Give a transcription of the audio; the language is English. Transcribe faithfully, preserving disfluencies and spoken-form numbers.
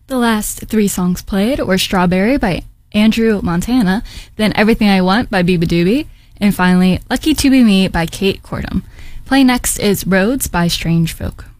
The last three songs played were Strawberry by Andrew Montana, then Everything I Want by Biba Doobie, and finally Lucky to Be Me by Kate Cordum. Playing next is Roads by Strange Folk.